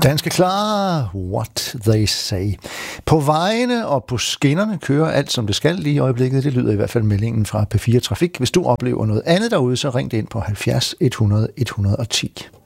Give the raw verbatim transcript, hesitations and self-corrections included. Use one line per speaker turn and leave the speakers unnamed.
Danske Klar, What They Say. På vejene og på skinnerne kører alt, som det skal lige i øjeblikket. Det lyder i hvert fald meldingen fra P fire Trafik. Hvis du oplever noget andet derude, så ring det ind på halvfjerds hundrede et hundrede og ti.